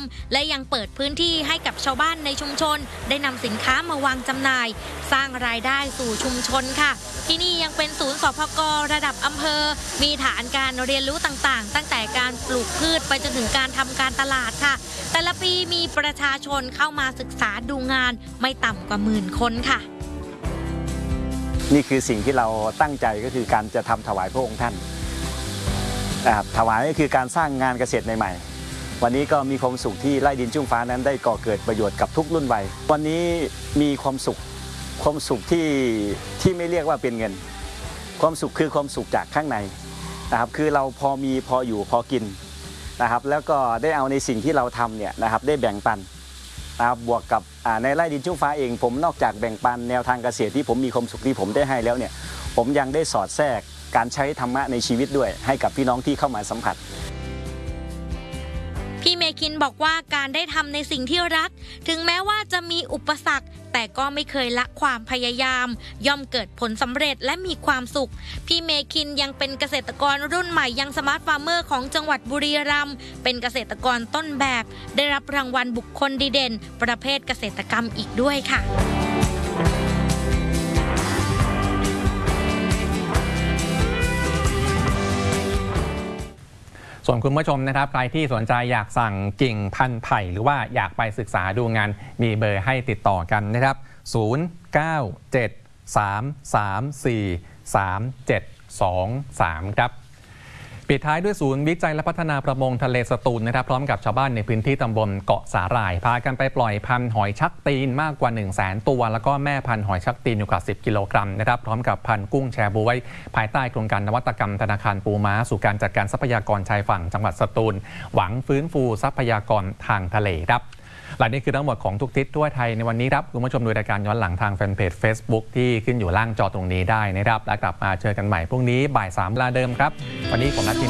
และยังเปิดพื้นที่ให้กับชาวบ้านในชุมชนได้นำสินค้ามาวางจำหน่ายสร้างรายได้สู่ชุมชนค่ะที่นี่ยังเป็นศูนย์สพก.ระดับอำเภอมีฐานการเรียนรู้ต่างๆตั้งแต่การปลูกพืชไปจนถึงการทำการตลาดค่ะแต่ละปีมีประชาชนเข้ามาศึกษาดูงานไม่ต่ำกว่า10,000 คนค่ะนี่คือสิ่งที่เราตั้งใจก็คือการจะทำถวายพระองค์ท่านนะครับถวายก็คือการสร้างงานเกษตรใหม่ๆวันนี้ก็มีความสุขที่ไร่ดินชุ่มฟ้านั้นได้ก่อเกิดประโยชน์กับทุกรุ่นวัยวันนี้มีความสุขที่ไม่เรียกว่าเป็นเงินความสุขคือความสุขจากข้างในนะครับคือเราพอมีพออยู่พอกินนะครับแล้วก็ได้เอาในสิ่งที่เราทำเนี่ยนะครับได้แบ่งปันนะครับบวกกับในไร่ดินชุ่มฟ้าเองผมนอกจากแบ่งปันแนวทางเกษตรที่ผมมีความสุขที่ผมได้ให้แล้วเนี่ยผมยังได้สอดแทรกการใช้ธรรมะในชีวิตด้วยให้กับพี่น้องที่เข้ามาสัมผัสพี่เมคินบอกว่าการได้ทำในสิ่งที่รักถึงแม้ว่าจะมีอุปสรรคแต่ก็ไม่เคยละความพยายามย่อมเกิดผลสำเร็จและมีความสุขพี่เมคินยังเป็นเกษตรกรรุ่นใหม่ยังสมาร์ทฟาร์มเมอร์ของจังหวัดบุรีรัมย์เป็นเกษตรกรต้นแบบได้รับรางวัลบุคคลดีเด่นประเภทเกษตรกรรมอีกด้วยค่ะส่วนคุณผู้ชมนะครับใครที่สนใจอยากสั่งกิ่งพันธุ์ไผ่หรือว่าอยากไปศึกษาดูงานมีเบอร์ให้ติดต่อกันนะครับ0973343723ครับปิดท้ายด้วยศูนย์วิจัยและพัฒนาประมงทะเลสตูลนะครับพร้อมกับชาวบ้านในพื้นที่ตำบลเกาะสาหร่ายพากันไปปล่อยพันธุ์หอยชักตีนมากกว่า 100,000 ตัวแล้วก็แม่พันธุ์หอยชักตีนอยู่กว่า10 กิโลกรัมนะครับพร้อมกับพันธุ์กุ้งแชบ๊วยภายใต้โครงการนวัตกรรมธนาคารปูม้าสู่การจัดการทรัพยากรชายฝั่งจังหวัดสตูลหวังฟื้นฟูทรัพยากรทางทะเลครับและนี่คือทั้งหมดของทุกทิศทั่วไทยในวันนี้ครับคุณผู้ชมดูรายการย้อนหลังทางแฟนเพจ Facebook ที่ขึ้นอยู่ล่างจอตรงนี้ได้นะครับและกลับมาเจอกันใหม่พรุ่งนี้บ่าย 3 เวลาเดิมครับวันนี้ผมนัท